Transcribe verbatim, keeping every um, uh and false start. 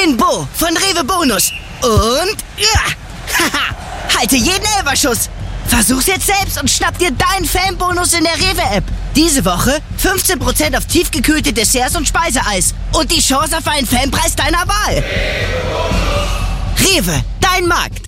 bin Bo von Rewe Bonus. Und ja, haha, halte jeden Elferschuss. Versuch's jetzt selbst und schnapp dir deinen Fanbonus in der Rewe-App. Diese Woche fünfzehn Prozent auf tiefgekühlte Desserts und Speiseeis. Und die Chance auf einen Fanpreis deiner Wahl. Rewe, dein Markt.